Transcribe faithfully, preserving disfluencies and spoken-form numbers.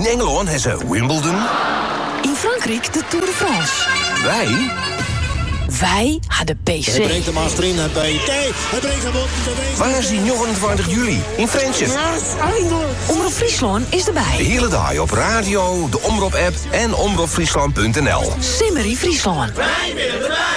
Engeland hebben ze Wimbledon. In Frankrijk de Tour de France. Wij? Wij hadden P C. Hij brengt hem achterin, het B T. Hij brengt hem op de wees. Waar is die negenentwintig juli? In Friendship. Omroep Friesland is De erbij. hele dag op radio, de Omroep-app en omroep friesland punt n l. Simmerie Friesland. Wij willen erbij.